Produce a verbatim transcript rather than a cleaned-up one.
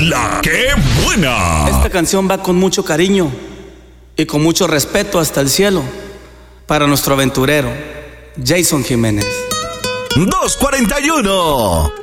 La que buena. Esta canción va con mucho cariño y con mucho respeto hasta el cielo para nuestro aventurero Jason Jiménez. dos cuarenta y uno